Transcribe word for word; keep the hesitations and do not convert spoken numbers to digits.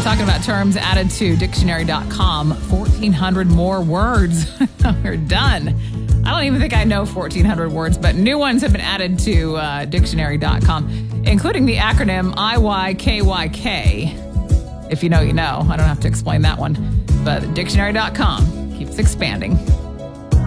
talking about terms added to dictionary dot com. fourteen hundred more words. We're done. I don't even think I know fourteen hundred words, but new ones have been added to uh, dictionary dot com, including the acronym I Y K Y K. If you know, you know. I don't have to explain that one. But dictionary dot com keeps expanding.